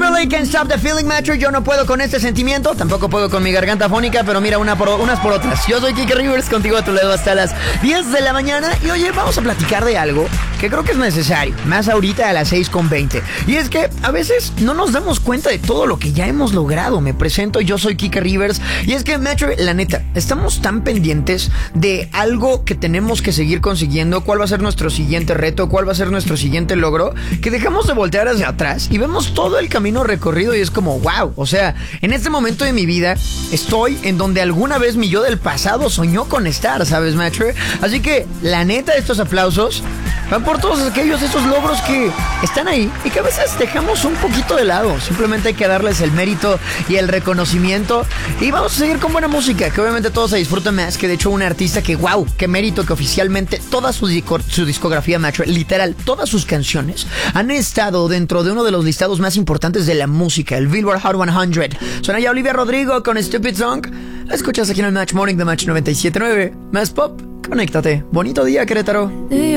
Timberlake, Can't Stop the Feeling, Macho. Yo no puedo con este sentimiento, tampoco puedo con mi garganta fónica, pero mira, unas por otras. Yo soy Kike Rivers, contigo a tu lado hasta las 10 de la mañana. Y oye, vamos a platicar de algo que creo que es necesario, más ahorita a las 6:20. Y es que a veces no nos damos cuenta de todo lo que ya hemos logrado. Me presento, yo soy Kike Rivers. Y es que, Macho, la neta, estamos tan pendientes de algo que tenemos que seguir consiguiendo, cuál va a ser nuestro siguiente reto, cuál va a ser nuestro siguiente logro, que dejamos de voltear hacia atrás y vemos todo el camino recorrido y es como, wow, o sea, en este momento de mi vida estoy en donde alguna vez mi yo del pasado soñó con estar, ¿sabes, Macho? Así que, la neta, estos aplausos van por todos esos logros que están ahí y que a veces dejamos un poquito de lado. Simplemente hay que darles el mérito y el reconocimiento. Y vamos a seguir con buena música, que obviamente todos se disfrutan más. Que de hecho un artista que, wow, qué mérito que oficialmente toda su discografía, Macho, literal, todas sus canciones han estado dentro de uno de los listados más importantes de la música, el Billboard Hot 100. Suena ya Olivia Rodrigo con Stupid Song. La escuchas aquí en el Match Morning de Match 97.9. Más pop, conéctate. Bonito día, Querétaro.